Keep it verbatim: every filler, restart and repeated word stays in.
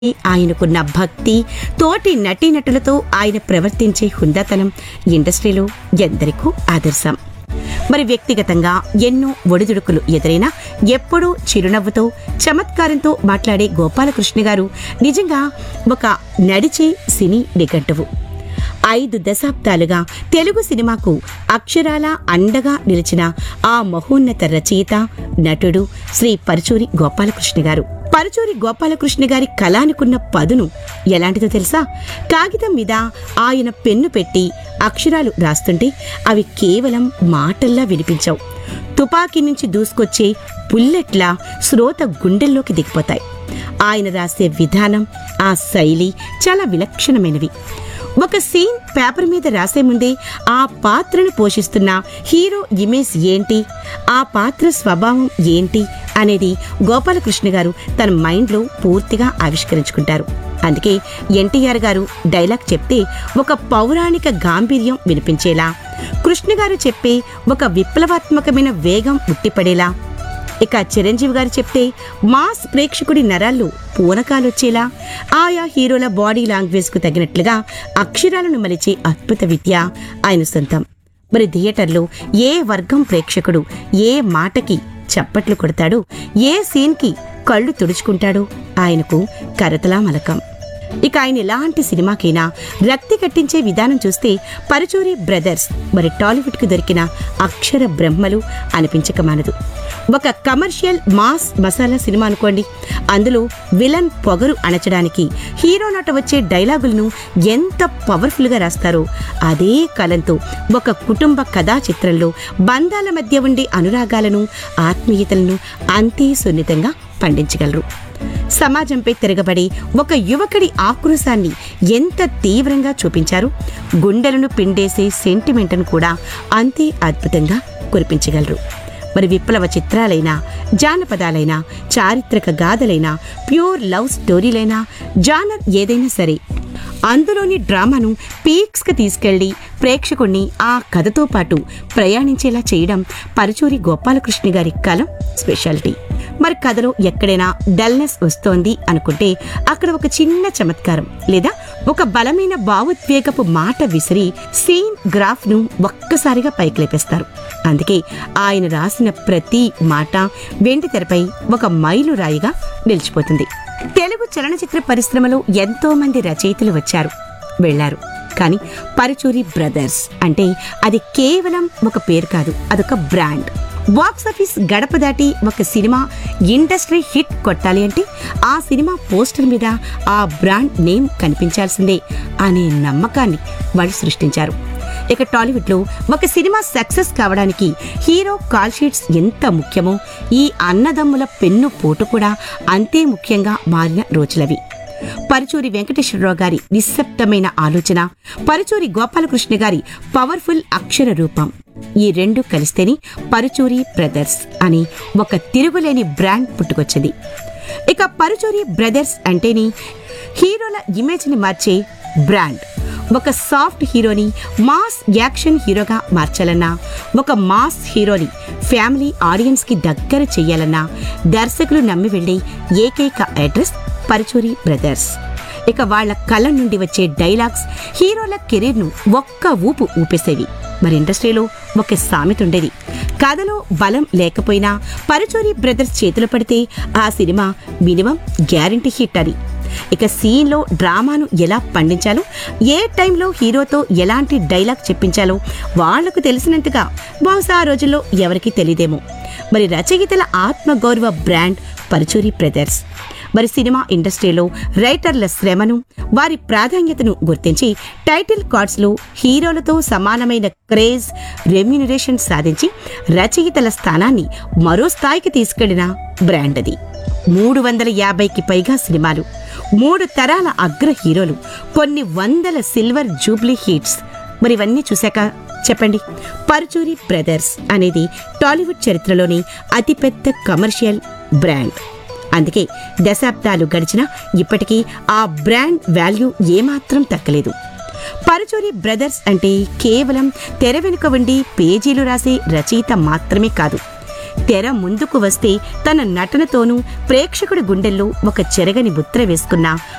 ఆయనకున్న భక్తి, తోటి నటీనటులతో ఆయన ప్రవర్తించే హుందాతనం ఇండస్ట్రీలో ఎందరికో ఆదర్శం. మరి వ్యక్తిగతంగా ఎన్నో ఒడిదుడుకులు ఎదురైనా ఎప్పుడూ చిరునవ్వుతో, చమత్కారంతో మాట్లాడే గోపాలకృష్ణ గారు నిజంగా ఒక నడిచే సినీ నిఘంటువు. ఐదు దశాబ్దాలుగా తెలుగు సినిమాకు అక్షరాల అండగా నిలిచిన ఆ మహోన్నత రచయిత, నటుడు శ్రీ పరుచూరి గోపాలకృష్ణ గారు. పరుచూరి గోపాలకృష్ణ గారి కళానికున్న పదును ఎలాంటిదో తెలుసా? కాగితం మీద ఆయన పెన్ను పెట్టి అక్షరాలు రాస్తుంటే అవి కేవలం మాటల్లా వినిపించవు. తుపాకీ నుంచి దూసుకొచ్చే బుల్లెట్లా శ్రోత గుండెల్లోకి దిగిపోతాయి. ఆయన రాసే విధానం, ఆ శైలి చాలా విలక్షణమైనవి. ఒక సీన్ పేపర్ మీద రాసే ముందే ఆ పాత్రను పోషిస్తున్న హీరో ఇమేజ్ ఏంటి, ఆ పాత్ర స్వభావం ఏంటి అనేది గోపాలకృష్ణ గారు తన మైండ్లో పూర్తిగా ఆవిష్కరించుకుంటారు. అందుకే ఎన్టీఆర్ గారు డైలాగ్ చెప్తే ఒక పౌరాణిక గాంభీర్యం వినిపించేలా, కృష్ణ గారు చెప్పే ఒక విప్లవాత్మకమైన వేగం ఉట్టిపడేలా, ఇక చిరంజీవి గారు చెప్తే మాస్ ప్రేక్షకుడి నరాల్లో పూనకాలొచ్చేలా, ఆయా హీరోల బాడీ లాంగ్వేజ్కు తగినట్లుగా అక్షరాలను మలిచే అద్భుత విద్య ఆయన సొంతం. మరి థియేటర్లో ఏ వర్గం ప్రేక్షకుడు ఏ మాటకి చప్పట్లు కొడతాడో, ఏ సీన్కి కళ్ళు తుడుచుకుంటాడో ఆయనకు కరతలా మలకం. ఇక ఆయన ఎలాంటి సినిమాకైనా రక్తి కట్టించే విధానం చూస్తే పరుచూరి బ్రదర్స్ మరి టాలీవుడ్కు దొరికిన అక్షర బ్రహ్మలు అనిపించక మానదు. ఒక కమర్షియల్ మాస్ మసాలా సినిమా అనుకోండి, అందులో విలన్ పొగరు అణచడానికి హీరో నట వచ్చే డైలాగులను ఎంత పవర్ఫుల్గా రాస్తారో, అదే కలంతో ఒక కుటుంబ కథా చిత్రంలో బంధాల మధ్య ఉండే అనురాగాలను, ఆత్మీయతలను అంతే సున్నితంగా పండించగలరు. సమాజంపై తిరగబడి ఒక యువకుడి ఆక్రోశాన్ని ఎంత తీవ్రంగా చూపించారు, గుండెలను పిండేసే సెంటిమెంట్ను కూడా అంతే అద్భుతంగా కురిపించగలరు. మరి విప్లవ చిత్రాలైనా, జానపదాలైనా, చారిత్రక గాథలైనా, ప్యూర్ లవ్ స్టోరీలైనా, జానర్ ఏదైనా సరే అందులోని డ్రామాను పీక్స్కి తీసుకెళ్లి ప్రేక్షకుణ్ణి ఆ కథతో పాటు ప్రయాణించేలా చేయడం పరుచూరి గోపాలకృష్ణ గారి కలం స్పెషాలిటీ. మరి కథలో ఎక్కడైనా డల్నెస్ వస్తోంది అనుకుంటే అక్కడ ఒక చిన్న చమత్కారం లేదా ఒక బలమైన భావోద్వేగపు మాట విసిరి సీన్ గ్రాఫ్ ను ఒక్కసారిగా పైకి లేపేస్తారు. అందుకే ఆయన రాసిన ప్రతి మాట వెండి తెరపై ఒక మైలు రాయిగా నిలిచిపోతుంది. తెలుగు చలనచిత్ర పరిశ్రమలో ఎంతో మంది రచయితలు వచ్చారు, వెళ్లారు. కానీ పరుచూరి బ్రదర్స్ అంటే అది కేవలం ఒక పేరు కాదు, అదొక బ్రాండ్. బాక్సాఫీస్ గడప దాటి ఒక సినిమా ఇండస్ట్రీ హిట్ కొట్టాలి అంటే ఆ సినిమా పోస్టర్ మీద ఆ బ్రాండ్ నేమ్ కనిపించాల్సిందే అనే నమ్మకాన్ని వాళ్ళు సృష్టించారు. ఇక టాలీవుడ్లో ఒక సినిమా సక్సెస్ కావడానికి హీరో కాల్ షీట్స్ ఎంత ముఖ్యమో, ఈ అన్నదమ్ముల పెన్ను పోటు కూడా అంతే ముఖ్యంగా మారిన రోజులవి. పరుచూరి వెంకటేశ్వరరావు గారి నిశ్శబ్దమైన ఆలోచన, పరుచూరి గోపాలకృష్ణ గారి పవర్ఫుల్ అక్షర రూపం, ఈ రెండు కలిస్తేనే పరుచూరి బ్రదర్స్ అని ఒక తిరుగులేని బ్రాండ్ పుట్టుకొచ్చింది. ఇక పరుచూరి బ్రదర్స్ అంటేనే హీరోల ఇమేజ్ని మార్చే బ్రాండ్. ఒక సాఫ్ట్ హీరోని మాస్ యాక్షన్ హీరోగా మార్చాలన్నా, ఒక మాస్ హీరోని ఫ్యామిలీ ఆడియన్స్కి దగ్గర చెయ్యాలన్నా దర్శకులు నమ్మి వెళ్లే ఏకైక అడ్రస్ పరుచూరి బ్రదర్స్. ఇక వాళ్ల కళ్ళ నుండి వచ్చే డైలాగ్స్ హీరోల కెరీర్ను ఒక్క ఊపు ఊపేసేవి. మరి ఇండస్ట్రీలో ఒక సామెత ఉండేది, కథలో బలం లేకపోయినా పరుచూరి బ్రదర్స్ చేతులు పడితే ఆ సినిమా మినిమం గ్యారంటీ హిట్ అని. ఇక సీన్లో డ్రామాను ఎలా పండించాలో, ఏ టైంలో హీరోతో ఎలాంటి డైలాగ్ చెప్పించాలో వాళ్లకు తెలిసినంతగా బహుశా ఆ రోజుల్లో ఎవరికీ తెలియదేమో. మరి రచయితల ఆత్మగౌరవ బ్రాండ్ పరుచూరి బ్రదర్స్. మరి సినిమా ఇండస్ట్రీలో రైటర్ల శ్రమను, వారి ప్రాధాన్యతను గుర్తించి టైటిల్ కార్డ్స్లో హీరోలతో సమానమైన క్రేజ్, రెమ్యూనరేషన్ సాధించి రచయితల స్థానాన్ని మరో స్థాయికి తీసుకెళ్లిన బ్రాండ్ అది. మూడు వందల యాభైకి పైగా సినిమాలు, మూడు తరాల అగ్ర హీరోలు, కొన్ని వందల సిల్వర్ జూబ్లీ హిట్స్. మరి ఇవన్నీ చూశాక చెప్పండి, పరుచూరి బ్రదర్స్ అనేది టాలీవుడ్ చరిత్రలోని అతిపెద్ద కమర్షియల్ బ్రాండ్. అందుకే దశాబ్దాలు గడిచినా ఇప్పటికీ ఆ బ్రాండ్ వాల్యూ ఏమాత్రం తగ్గలేదు. పరుచూరి బ్రదర్స్ అంటే కేవలం తెర వెనుక ఉండి పేజీలు రాసే రచయిత మాత్రమే కాదు, తెర ముందుకు వస్తే తన నటనతోనూ ప్రేక్షకుడి గుండెల్లో ఒక చెరగని ముద్ర వేసుకున్న